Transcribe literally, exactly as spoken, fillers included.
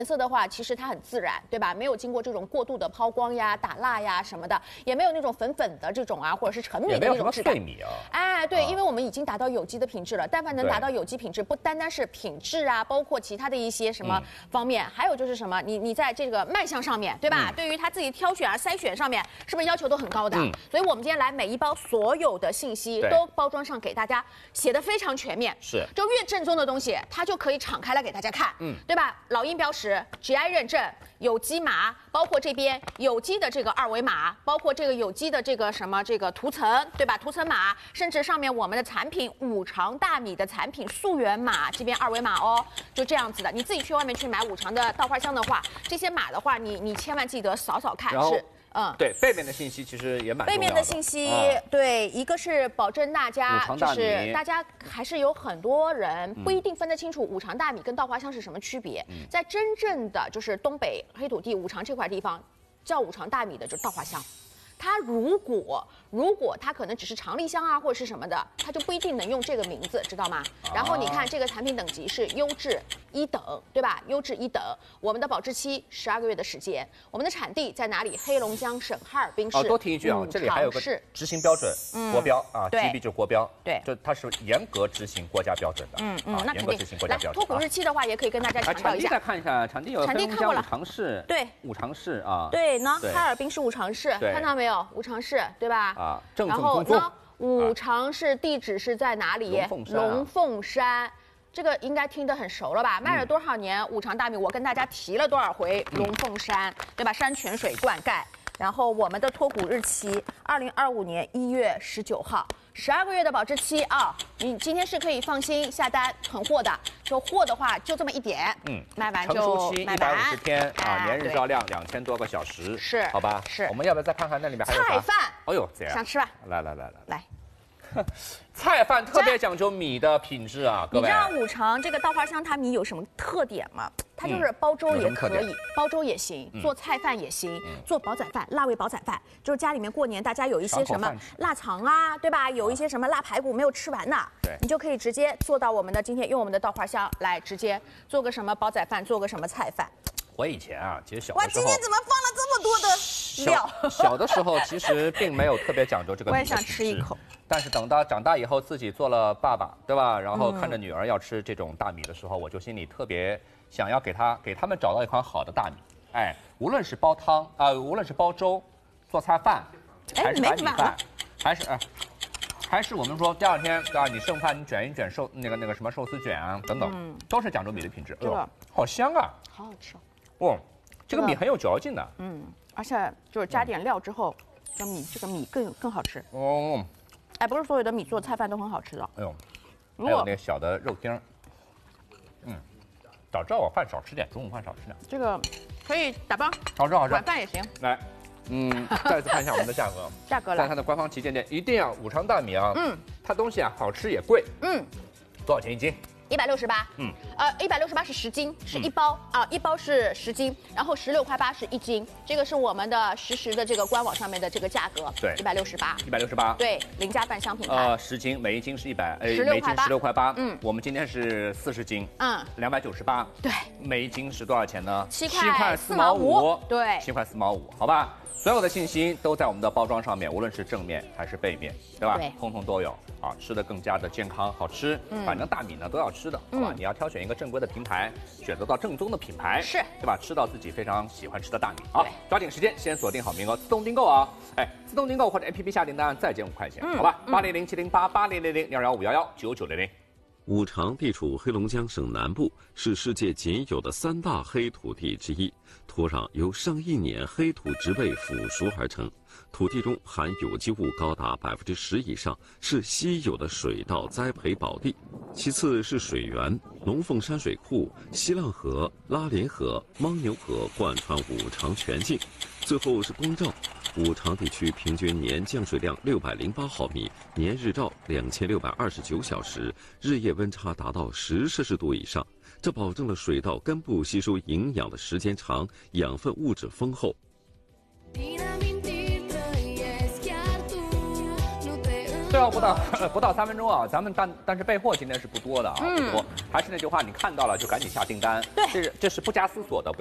颜色的话，其实它很自然，对吧？没有经过这种过度的抛光呀、打蜡呀什么的，也没有那种粉粉的这种啊，或者是陈米的那种质感。 也没有什么碎米啊。 哎，对， 啊因为我们已经达到有机的品质了。但凡能达到有机品质，不单单是品质啊，包括其他的一些什么方面，嗯、还有就是什么，你你在这个卖相上面，对吧？嗯、对于他自己挑选啊、筛选上面，是不是要求都很高的？嗯、所以我们今天来每一包所有的信息都包装上给大家写的非常全面。 是， 就越正宗的东西，它就可以敞开来给大家看，嗯，对吧？老鹰标识 G I 认证。证有机码，包括这边有机的这个二维码，包括这个有机的这个什么这个涂层，对吧？涂层码，甚至上面我们的产品五常大米的产品溯源码，这边二维码哦，就这样子的。你自己去外面去买五常的稻花香的话，这些码的话，你你千万记得扫扫看是。 嗯，对，背面的信息其实也蛮重要的。 背面的信息，嗯、对，一个是保证大家，就是大家还是有很多人不一定分得清楚五常大米跟稻花香是什么区别。嗯、在真正的就是东北黑土地五常这块地方，叫五常大米的就是稻花香。它如果如果它可能只是长粒香啊或者是什么的，它就不一定能用这个名字，知道吗？然后你看这个产品等级是优质一等，对吧？优质一等，我们的保质期十二个月的时间，我们的产地在哪里？黑龙江省哈尔滨市。 哦，多提一句啊，这里还有个执行标准，嗯、国标啊 ，G B 就是国标， 对， 就它是严格执行国家标准的， 嗯嗯， 啊、 那肯定。 严格执行国家标准。 脱骨日期的话，也可以跟大家强调一下。 产地再看一下，产地有黑龙江五常市， 对， 五常市啊， 对呢，哈尔滨市五常市，看到没有？五常市，对吧？ 啊，正然后呢，五常市地址是在哪里？龙凤山，这个应该听得很熟了吧？卖了多少年五常大米？我跟大家提了多少回？龙凤山，对吧？山泉水灌溉。然后我们的脱骨日期，二零二五年一月十九号，十二个月的保质期啊！你今天是可以放心下单囤货的。就货的话就这么一点，嗯，卖完就成熟期一百五十天啊，年日照量两千多个小时， 是， 好吧？ 是。 我们要不要再看看那里面还有菜饭？ 哎呦，这样想吃吧？ 来来来来来。 菜饭特别讲究米的品质啊，各位。 你知道五常这个稻花香它米有什么特点吗？它就是煲粥也可以，煲粥也行，做菜饭也行，做煲仔饭、辣味煲仔饭，就是家里面过年大家有一些什么腊肠啊，对吧？有一些什么腊排骨没有吃完的， 对， 你就可以直接做到我们的今天用我们的稻花香来直接做个什么煲仔饭，做个什么菜饭。 我以前啊，其实小的时候， 哇，今天怎么放了这么多的料？ 小的时候其实并没有特别讲究这个。 我也想吃一口。 但是等到长大以后，自己做了爸爸，对吧？然后看着女儿要吃这种大米的时候，我就心里特别想要给她给他们找到一款好的大米。哎，无论是煲汤啊、呃，无论是煲粥、做菜饭，还是白米饭，还是啊。还是我们说第二天啊，你剩饭你卷一卷寿那个那个什么寿司卷啊等等，嗯、都是讲究米的品质。 这个、哎、 好香啊， 好好吃哦。这个米很有嚼劲的， 嗯，而且就是加点料之后，这米这个米更更好吃。 哦， 哎，不是所有的米做菜饭都很好吃的。 哎呦，还有那个小的肉丁，嗯，早知道我饭少吃点，中午饭少吃点。 这个可以打包， 好吃好吃， 晚饭也行。 来。嗯，再次看一下我们的价格， 价格在它的官方旗舰店一定要五常大米啊，嗯，它东西啊好吃也贵，嗯，多少钱一斤？ 一百六十八，嗯，呃，一百六十八是十斤，是一包啊，一包是十斤，然后十六块八是一斤，这个是我们的实时的这个官网上面的这个价格， 对， 一百六十八， 一百六十八， 对，邻家半香品牌， 呃，十斤，每一斤是一百，呃，每一斤十六块八，嗯，我们今天是四十斤，嗯，两百九十八， 对， 每一斤是多少钱呢？ 七块四毛五，对， 七块四毛五，好吧。所有的信息都在我们的包装上面，无论是正面还是背面，对吧？ 对， 通通都有啊，吃的更加的健康好吃。嗯，反正大米呢都要吃的，好吧？嗯、你要挑选一个正规的平台，选择到正宗的品牌， 是， 对吧？吃到自己非常喜欢吃的大米。好，抓紧时间，先锁定好名额，自动订购啊！哎，自动订购或者 A P P 下订单再减五块钱，嗯、好吧？八零零七零八八零零零零二幺五幺幺九九零零。 五常地处黑龙江省南部，是世界仅有的三大黑土地之一。土壤由上亿年黑土植被腐熟而成，土地中含有机物高达百分之十以上，是稀有的水稻栽培宝地。其次是水源，龙凤山水库、西浪河、拉连河、牦牛河贯穿五常全境。最后是光照。五常地区平均年降水量六百零八毫米，年日照两千六百二十九小时，日夜温差达到十摄氏度以上，这保证了水稻根部吸收营养的时间长，养分物质丰厚。 最后不到不到三分钟啊，咱们但但是备货今天是不多的啊，不多。还是那句话，你看到了就赶紧下订单， 对， 这是这是不加思索的。